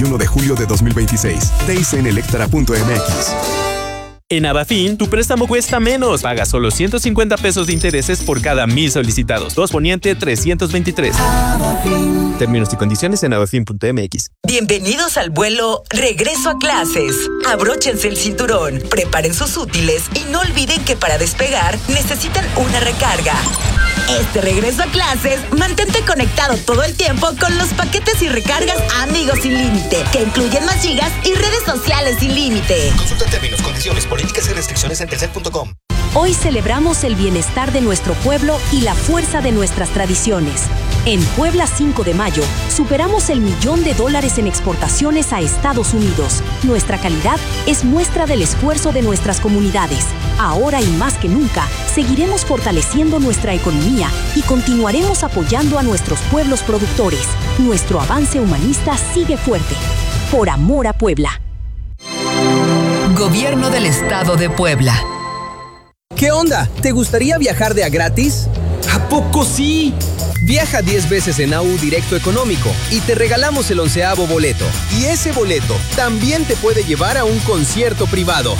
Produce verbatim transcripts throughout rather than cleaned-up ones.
y uno de julio de dos mil veintiséis. T I C en electra punto m x. En Abafin, tu préstamo cuesta menos. Paga solo ciento cincuenta pesos de intereses por cada mil solicitados. dos Poniente trescientos veintitrés. Abafin. Términos y condiciones en abafin punto m x. Bienvenidos al vuelo Regreso a Clases. Abróchense el cinturón, preparen sus útiles y no olviden que para despegar necesitan una recarga. Este regreso a clases, mantente conectado todo el tiempo con los paquetes y recargas Amigos sin límite, que incluyen más gigas y redes sociales sin límite. Consulta términos, condiciones, políticas y restricciones en telcel punto com. Hoy celebramos el bienestar de nuestro pueblo y la fuerza de nuestras tradiciones. En Puebla cinco de mayo, superamos el millón de dólares en exportaciones a Estados Unidos. Nuestra calidad es muestra del esfuerzo de nuestras comunidades. Ahora y más que nunca, seguiremos fortaleciendo nuestra economía y continuaremos apoyando a nuestros pueblos productores. Nuestro avance humanista sigue fuerte. Por amor a Puebla. Gobierno del Estado de Puebla. ¿Qué onda? ¿Te gustaría viajar de a gratis? ¿A poco sí? Viaja diez veces en A U Directo Económico y te regalamos el onceavo boleto. Y ese boleto también te puede llevar a un concierto privado.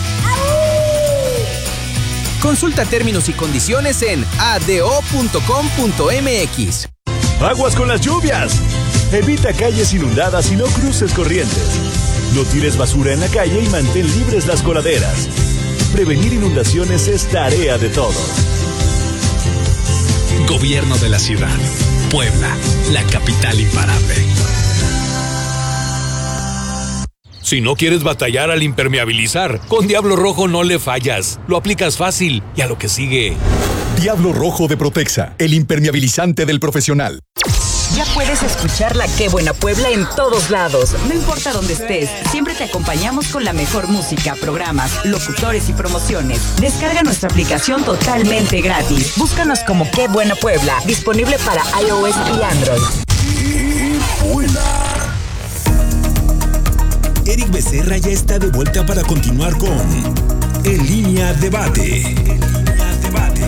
Consulta términos y condiciones en a d o punto com punto m x. Aguas con las lluvias. Evita calles inundadas y no cruces corrientes. No tires basura en la calle y mantén libres las coladeras. Prevenir inundaciones es tarea de todos. Gobierno de la ciudad. Puebla, la capital imparable. Si no quieres batallar al impermeabilizar, con Diablo Rojo no le fallas. Lo aplicas fácil y a lo que sigue. Diablo Rojo de Protexa, el impermeabilizante del profesional. Ya puedes escuchar la Qué Buena Puebla en todos lados. No importa dónde estés, siempre te acompañamos con la mejor música, programas, locutores y promociones. Descarga nuestra aplicación totalmente gratis. Búscanos como Qué Buena Puebla, disponible para iOS y Android. ¡Qué buena! Eric Becerra ya está de vuelta para continuar con En Línea Debate. En Línea Debate.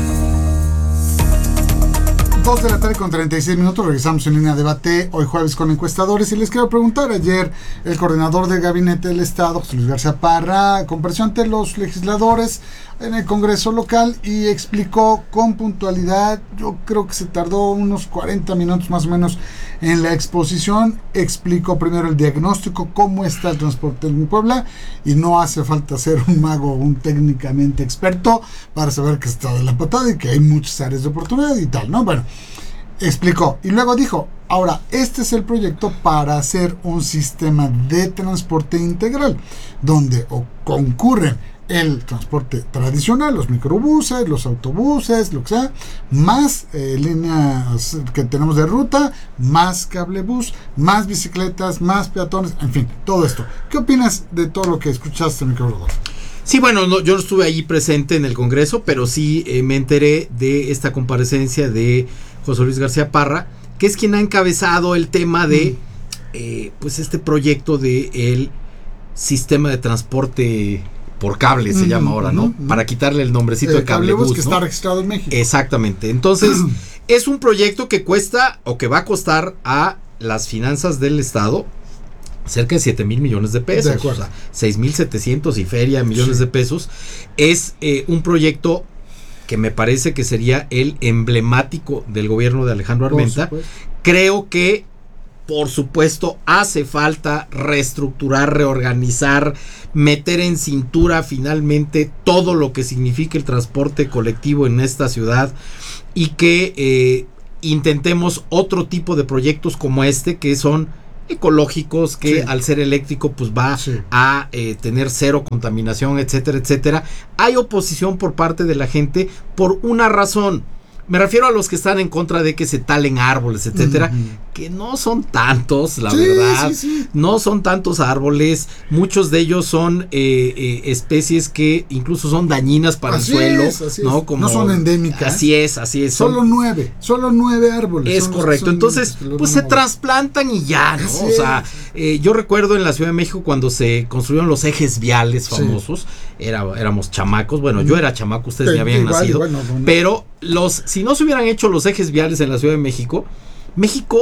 dos de la tarde con treinta y seis minutos, regresamos en Línea Debate, hoy jueves con encuestadores, y les quiero preguntar, ayer el coordinador del Gabinete del Estado, José Luis García Parra, compareció ante los legisladores en el Congreso local y explicó con puntualidad, yo creo que se tardó unos cuarenta minutos más o menos en la exposición, explicó primero el diagnóstico, cómo está el transporte en Puebla, y no hace falta ser un mago o un técnicamente experto para saber que está de la patada y que hay muchas áreas de oportunidad y tal, ¿no? Bueno, explicó y luego dijo, ahora este es el proyecto para hacer un sistema de transporte integral donde o concurren el transporte tradicional, los microbuses, los autobuses, lo que sea, más eh, líneas que tenemos de ruta, más cablebús, más bicicletas, más peatones, en fin, todo esto. ¿Qué opinas de todo lo que escuchaste, mi querido Rodolfo? Sí, bueno, no, yo no estuve ahí presente en el Congreso, pero sí eh, me enteré de esta comparecencia de José Luis García Parra, que es quien ha encabezado el tema de mm. eh, pues este proyecto de el sistema de transporte por cable, se mm, llama ahora, ¿no? Mm, Para quitarle el nombrecito eh, de cablebús, cablebús que ¿no? está registrado en México. Exactamente. Entonces, es un proyecto que cuesta o que va a costar a las finanzas del Estado cerca de siete mil millones de pesos, de o sea, seis mil setecientos y feria millones sí. de pesos. Es eh, un proyecto que me parece que sería el emblemático del gobierno de Alejandro Armenta. Creo que, por supuesto, hace falta reestructurar, reorganizar, meter en cintura finalmente todo lo que significa el transporte colectivo en esta ciudad y que eh, intentemos otro tipo de proyectos como este, que son ecológicos, que sí. al ser eléctrico pues va sí. a eh, tener cero contaminación, etcétera, etcétera. Hay oposición por parte de la gente por una razón. Me refiero a los que están en contra de que se talen árboles, etcétera, uh-huh. que no son tantos, la sí, verdad, sí, sí. no son tantos árboles, muchos de ellos son eh, eh, especies que incluso son dañinas para así el suelo, es, así ¿no? Es. Como, no son endémicas. Así es, así es. Solo son, nueve, solo nueve árboles. Es correcto, entonces, pues se trasplantan y ya, ¿no? Así o sea, eh, yo recuerdo en la Ciudad de México cuando se construyeron los ejes viales famosos, sí. era, éramos chamacos, bueno, yo era chamaco, ustedes ya habían igual, nacido, igual, no, no, no. pero los, si no se hubieran hecho los ejes viales en la Ciudad de México, México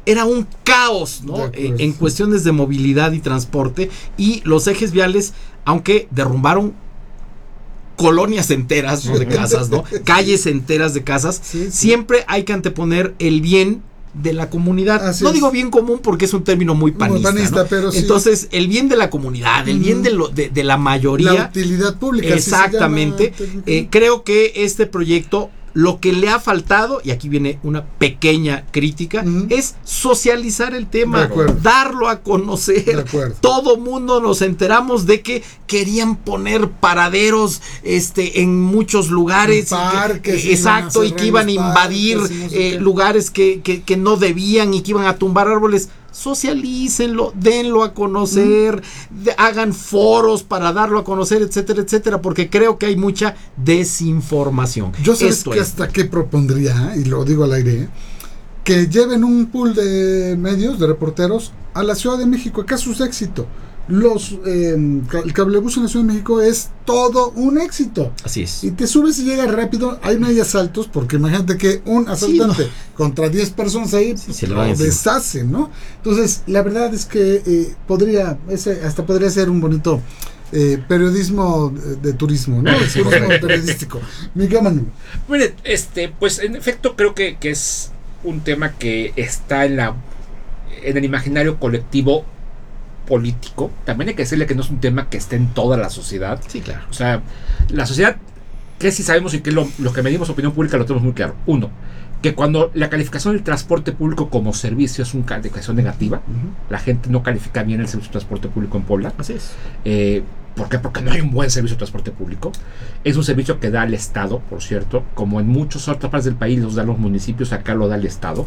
era un caos, ¿no? Eh, en cuestiones de movilidad y transporte, y los ejes viales, aunque derrumbaron colonias enteras, ¿no? de casas, ¿no? calles enteras de casas, sí, sí. siempre hay que anteponer el bien de la comunidad. Así no es. Digo bien común porque es un término muy panista, muy panista, ¿no? Pero sí. Entonces, el bien de la comunidad, el mm. bien de, lo, de, de la mayoría. La utilidad pública. Exactamente. Se llama, eh, creo que este proyecto, lo que le ha faltado, y aquí viene una pequeña crítica, uh-huh. es socializar el tema, darlo a conocer. Todo mundo nos enteramos de que querían poner paraderos este, en muchos lugares. En parques, que, exacto, y que iban a invadir parques, eh, lugares que, que, que no debían y que iban a tumbar árboles. Socialícenlo, denlo a conocer, mm. de, hagan foros para darlo a conocer, etcétera, etcétera, porque creo que hay mucha desinformación. Yo sabes que hasta qué propondría, y lo digo al aire, que lleven un pool de medios, de reporteros, a la Ciudad de México, acá sus éxito. Los eh, el cablebús en la Ciudad de México es todo un éxito. Así es. Y te subes y llegas rápido. Ahí no hay asaltos, porque imagínate que un asaltante sí, no. contra diez personas ahí sí, se lo deshacen, ¿no? Entonces, la verdad es que eh, podría, ese hasta podría ser un bonito eh, periodismo de, de turismo, ¿no? El turismo periodístico. Miguel Manuel. Miren, este, pues en efecto creo que, que es un tema que está en la en el imaginario colectivo político. También hay que decirle que no es un tema que esté en toda la sociedad. Sí, claro. O sea, la sociedad, que si sabemos y que lo, lo que medimos opinión pública lo tenemos muy claro. Uno, que cuando la calificación del transporte público como servicio es una calificación negativa, uh-huh. la gente no califica bien el servicio de transporte público en Puebla. Así es. Eh, ¿Por qué? Porque no hay un buen servicio de transporte público. Es un servicio que da el Estado, por cierto, como en muchas otras partes del país los dan los municipios, acá lo da el Estado.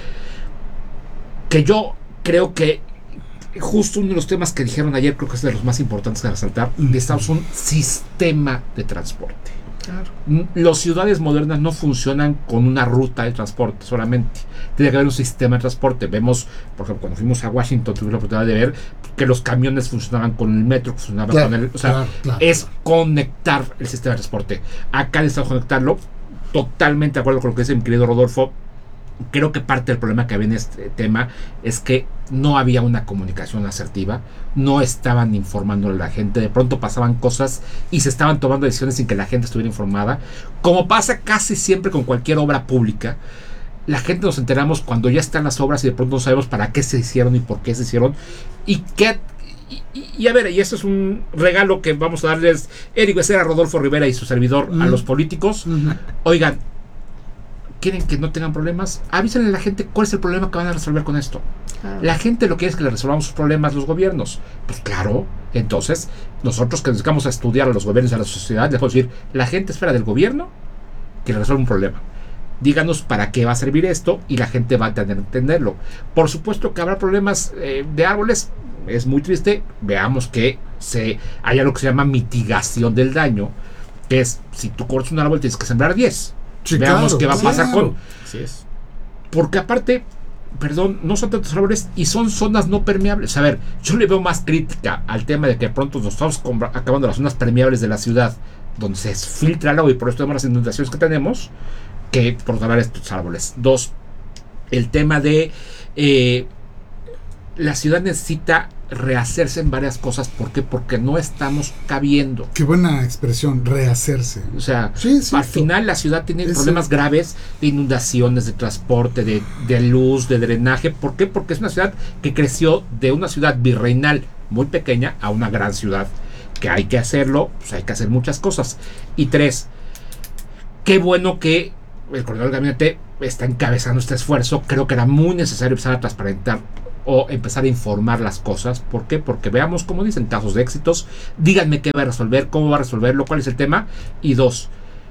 Que yo creo que justo uno de los temas que dijeron ayer, creo que es de los más importantes de resaltar, necesitamos un sistema de transporte. Claro. Las ciudades modernas no funcionan con una ruta de transporte solamente. Tiene que haber un sistema de transporte. Vemos, por ejemplo, cuando fuimos a Washington, tuvimos la oportunidad de ver que los camiones funcionaban con el metro, funcionaban claro, con el... O sea, claro, claro. es conectar el sistema de transporte. Acá necesitamos conectarlo. Totalmente de acuerdo con lo que dice mi querido Rodolfo. Creo que parte del problema que había en este tema es que no había una comunicación asertiva, no estaban informando a la gente, de pronto pasaban cosas y se estaban tomando decisiones sin que la gente estuviera informada, como pasa casi siempre con cualquier obra pública. La gente nos enteramos cuando ya están las obras y de pronto no sabemos para qué se hicieron y por qué se hicieron y qué. Y, y, y a ver, y esto es un regalo que vamos a darles Eric Becerra, Rodolfo Rivera y su servidor uh-huh. a los políticos. Uh-huh. Oigan, ¿quieren que no tengan problemas? Avísenle a la gente cuál es el problema que van a resolver con esto. Claro. La gente lo que quiere es que le resolvamos sus problemas los gobiernos. Pues claro, entonces nosotros que nos dedicamos a estudiar a los gobiernos y a la sociedad, les podemos decir, la gente espera del gobierno que le resuelva un problema. Díganos para qué va a servir esto y la gente va a tener que entenderlo. Por supuesto que habrá problemas eh, de árboles, es muy triste. Veamos que se haya lo que se llama mitigación del daño, que es, si tú cortas un árbol tienes que sembrar diez. Sí, veamos claro, qué va a pasar claro. con... Así es. Porque aparte, perdón, no son tantos árboles y son zonas no permeables. A ver, yo le veo más crítica al tema de que de pronto nos estamos acabando las zonas permeables de la ciudad, donde se filtra el agua y por esto tenemos las inundaciones que tenemos, que por hablar de estos árboles. Dos, el tema de eh, la ciudad necesita rehacerse en varias cosas. ¿Por qué? Porque no estamos cabiendo. Qué buena expresión, rehacerse. O sea, sí, al final la ciudad tiene es problemas el... graves de inundaciones, de transporte, de, de luz, de drenaje. ¿Por qué? Porque es una ciudad que creció de una ciudad virreinal muy pequeña a una gran ciudad. Que hay que hacerlo, pues hay que hacer muchas cosas. Y tres, qué bueno que el coordinador del gabinete está encabezando este esfuerzo. Creo que era muy necesario empezar a transparentar o empezar a informar las cosas. ¿Por qué? Porque veamos, como dicen, casos de éxitos. Díganme qué va a resolver, cómo va a resolverlo, cuál es el tema. Y dos,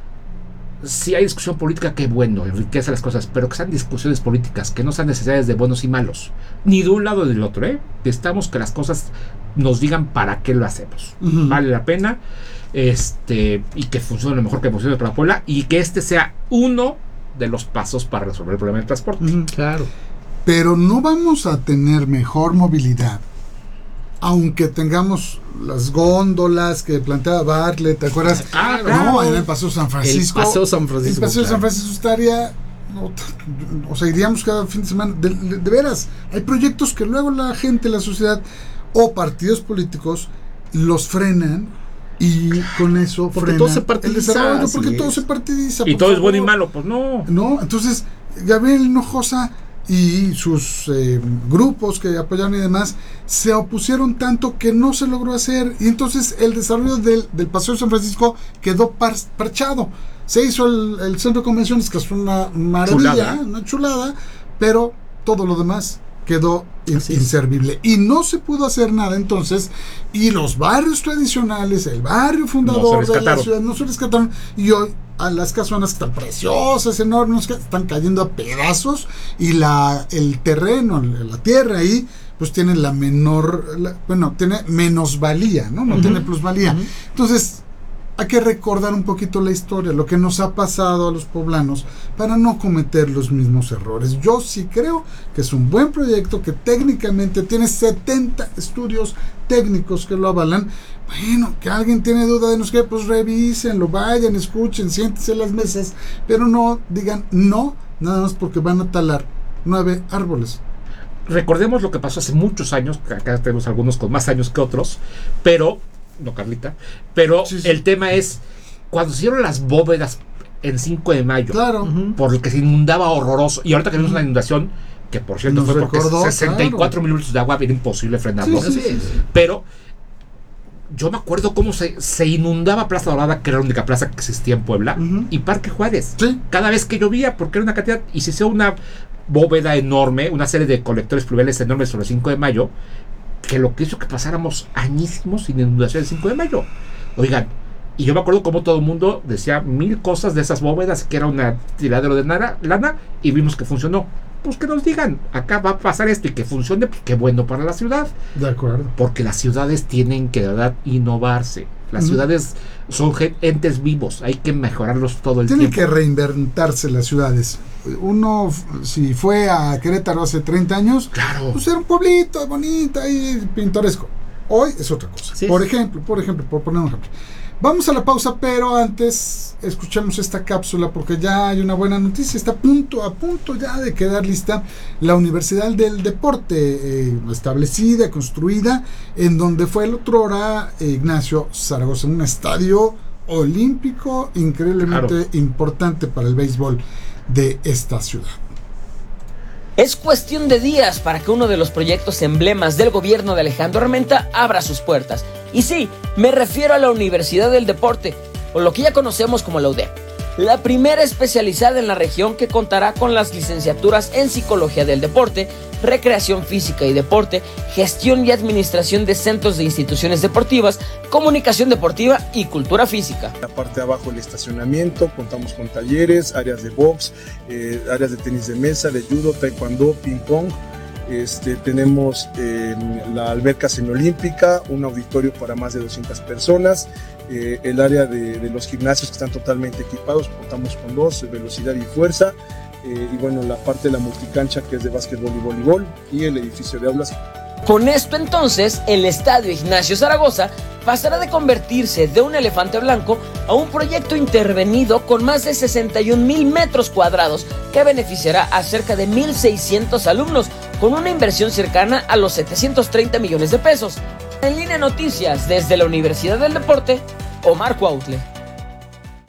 si hay discusión política, qué bueno, enriquece las cosas, pero que sean discusiones políticas, que no sean necesidades de buenos y malos, ni de un lado ni del otro, ¿eh? Necesitamos que las cosas nos digan para qué lo hacemos. Uh-huh. Vale la pena, este, y que funcione lo mejor que funcione para Puebla, y que este sea uno de los pasos para resolver el problema del transporte. Uh-huh. Claro. Pero no vamos a tener mejor movilidad aunque tengamos las góndolas que planteaba Bartlett, ¿te acuerdas? Ah, no, en el Paseo San Francisco. El Paseo San Francisco. El Paseo claro. San Francisco estaría no, o sea, iríamos cada fin de semana. De, de, de veras, hay proyectos que luego la gente, la sociedad o partidos políticos los frenan y con eso porque frena todo se partidiza, el desarrollo, porque es. todo se partidiza. Y todo favor. es bueno y malo, pues no. No, entonces Gabriel Hinojosa y sus eh, grupos que apoyaron y demás se opusieron tanto que no se logró hacer, y entonces el desarrollo del, del Paseo San Francisco quedó par, parchado. Se hizo el, el centro de convenciones, que es una maravilla, chulada. una chulada, pero todo lo demás quedó in, inservible y no se pudo hacer nada entonces, y los barrios tradicionales, el barrio fundador no de la ciudad no se rescataron, y hoy a las casonas que están preciosas, enormes, que están cayendo a pedazos, y la el terreno, la tierra ahí pues tiene la menor, la, bueno, tiene menosvalía, ¿no? No uh-huh. tiene plusvalía. Uh-huh. Entonces hay que recordar un poquito la historia, lo que nos ha pasado a los poblanos, para no cometer los mismos errores. Yo sí creo que es un buen proyecto, que técnicamente tiene setenta estudios técnicos que lo avalan. Bueno, que alguien tiene duda de no sé qué, pues revísenlo, vayan, escuchen, siéntense en las mesas, pero no digan no, nada más porque van a talar nueve árboles. Recordemos lo que pasó hace muchos años, acá tenemos algunos con más años que otros, pero no Carlita, pero sí, sí. el tema es cuando se hicieron las bóvedas en cinco de mayo, claro, uh-huh. por el que se inundaba horroroso, y ahorita que tenemos uh-huh. una inundación que por cierto Nos fue recordó, porque sesenta y cuatro claro. milímetros de agua, era imposible frenarlo, sí, sí, sí. pero yo me acuerdo cómo se, se inundaba Plaza Dorada, que era la única plaza que existía en Puebla, uh-huh. y Parque Juárez, sí. cada vez que llovía, porque era una cantidad, y se hizo una bóveda enorme, una serie de colectores pluviales enormes sobre el cinco de mayo, que lo que hizo que pasáramos añísimos sin inundación el cinco de mayo. Oigan, y yo me acuerdo como todo el mundo decía mil cosas de esas bóvedas, que era una tiradero de nara, lana, y vimos que funcionó. Pues que nos digan, acá va a pasar esto y que funcione, pues qué bueno para la ciudad. De acuerdo. Porque las ciudades tienen que de verdad innovarse. Las mm. ciudades son entes vivos, hay que mejorarlos todo el tienen tiempo. Tienen que reinventarse las ciudades. Uno, si fue a Querétaro hace treinta años, claro. pues era un pueblito bonito y pintoresco. Hoy es otra cosa. Sí, por sí. ejemplo, por ejemplo, por poner un ejemplo. Vamos a la pausa, pero antes escuchamos esta cápsula porque ya hay una buena noticia. Está a punto, a punto ya de quedar lista la Universidad del Deporte, eh, establecida, construida, en donde fue el otrora eh, Ignacio Zaragoza, un estadio olímpico increíblemente claro. importante para el béisbol de esta ciudad. Es cuestión de días para que uno de los proyectos emblemas del gobierno de Alejandro Armenta abra sus puertas. Y sí, me refiero a la Universidad del Deporte, o lo que ya conocemos como la U D E P, la primera especializada en la región que contará con las licenciaturas en Psicología del Deporte, Recreación Física y Deporte, Gestión y Administración de Centros de Instituciones Deportivas, Comunicación Deportiva y Cultura Física. La parte de abajo el estacionamiento, contamos con talleres, áreas de box, eh, áreas de tenis de mesa, de judo, taekwondo, ping pong. Este, tenemos eh, la alberca semiolímpica, un auditorio para más de doscientas personas, eh, el área de, de los gimnasios que están totalmente equipados, contamos con dos, velocidad y fuerza, eh, y bueno, la parte de la multicancha que es de básquetbol y voleibol, y el edificio de aulas. Con esto entonces, el Estadio Ignacio Zaragoza pasará de convertirse de un elefante blanco a un proyecto intervenido con más de sesenta y un mil metros cuadrados que beneficiará a cerca de mil seiscientos alumnos con una inversión cercana a los setecientos treinta millones de pesos. En Línea Noticias, desde la Universidad del Deporte, Omar Cuautle.